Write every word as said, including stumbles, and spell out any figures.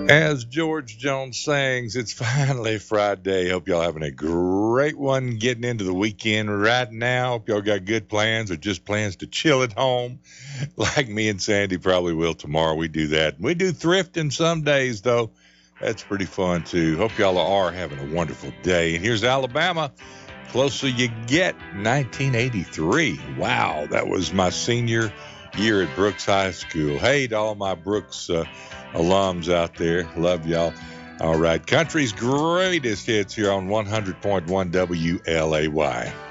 As George Jones sings, it's finally Friday. Hope y'all having a great one getting into the weekend right now. Hope y'all got good plans or just plans to chill at home like me and Sandy probably will tomorrow. We do that. We do thrifting some days, though. That's pretty fun, too. Hope y'all are having a wonderful day. And here's Alabama. Closer you get, nineteen eighty-three. Wow, that was my senior year at Brooks High School. Hey to all my Brooks uh, alums out there. Love y'all. All right, country's greatest hits here on one hundred point one W L A Y.